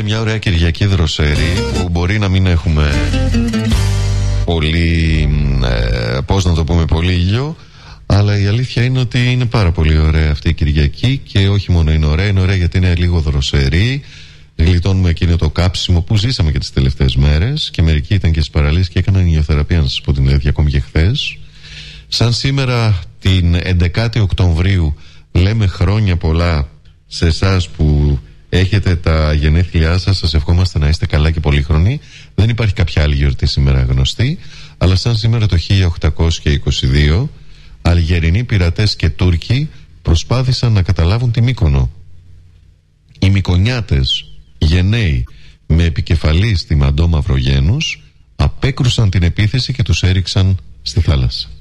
μια ωραία Κυριακή δροσερή που μπορεί να μην έχουμε πολύ, πώς να το πούμε, πολύ ήλιο, αλλά η αλήθεια είναι ότι είναι πάρα πολύ ωραία αυτή η Κυριακή. Και όχι μόνο είναι ωραία γιατί είναι λίγο δροσερή. Γλιτώνουμε εκείνο το κάψιμο που ζήσαμε και τις τελευταίες μέρες, και μερικοί ήταν και στις παραλίες και έκαναν ηλιοθεραπεία, να σας πω την αλήθεια, ακόμη και χθες. Σαν σήμερα την 11η Οκτωβρίου λέμε χρόνια πολλά σε εσάς που έχετε τα γενέθλιά σας. Σας ευχόμαστε να είστε καλά και πολύχρονοι. Δεν υπάρχει κάποια άλλη γιορτή σήμερα γνωστή, αλλά σαν σήμερα το 1822 Αλγερινοί πειρατές και Τούρκοι προσπάθησαν να καταλάβουν τη Μύκονο. Οι Μυκονιάτες γενναίοι με επικεφαλής τη Μαντώ Μαυρογένους απέκρουσαν την επίθεση και τους έριξαν στη θάλασσα.